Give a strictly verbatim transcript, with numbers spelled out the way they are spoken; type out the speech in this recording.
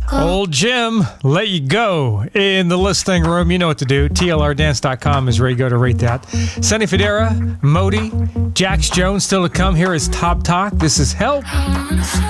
Old Jim, Let You Go in the listening room. You know what to do. T L R dance dot com is where you go to rate that. Sonny Fodera, Modi, Jax Jones still to come. Here is Top Talk. This is Help.